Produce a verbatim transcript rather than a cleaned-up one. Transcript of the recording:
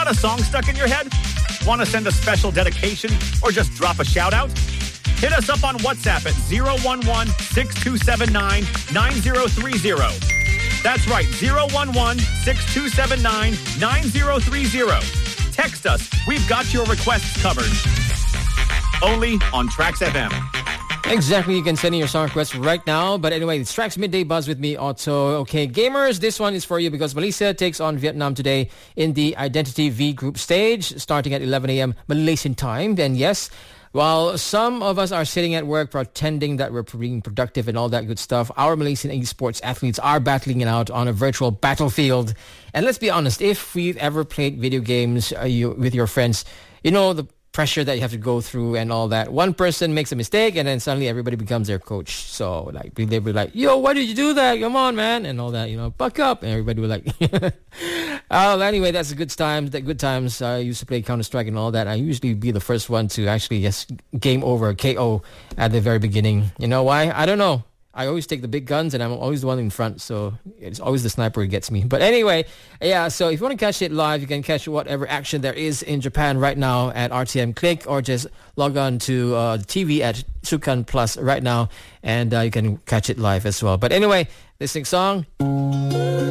Got a song stuck in your head? Want to send a special dedication or just drop a shout out? Hit us up on WhatsApp at zero one one, six two seven nine, nine zero three zero. That's right, zero one one, six two seven nine, nine zero three zero. Text us. We've got your requests covered. Only on Trax F M. Exactly, you can send in your song requests right now. But anyway, it's Trax Midday Buzz with me, Otto. Okay, gamers, this one is for you because Malaysia takes on Vietnam today in the Identity V Group stage, starting at eleven a.m. Malaysian time. And yes, while some of us are sitting at work pretending that we're being productive and all that good stuff, our Malaysian esports athletes are battling it out on a virtual battlefield. And let's be honest, if we've ever played video games uh, you, with your friends, you know the pressure that you have to go through and all that. One person makes a mistake and then suddenly everybody becomes their coach. So like they'll be like, yo, why did you do that? Come on, man. And all that, you know, buck up. And everybody will like, oh, anyway, that's the good times. The good times. I used to play Counter-Strike and all that. I usually be the first one to actually just game over, K O at the very beginning. You know why? I don't know. I always take the big guns and I'm always the one in front, so it's always the sniper who gets me. But anyway, yeah, so if you want to catch it live, you can catch whatever action there is in Japan right now at R T M Click, or just log on to uh, the T V at Sukan Plus right now, and uh, you can catch it live as well. But anyway, this next song...